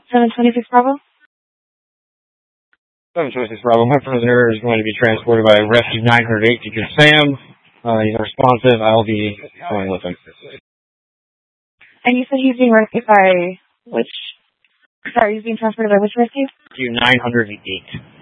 726 Bravo. 726 Bravo. My prisoner is going to be transported by Rescue 908 to Sam. He's responsive. I'll be going with him. And you said he's being rescued by which? Sorry, he's being transported by which rescue? Rescue 908.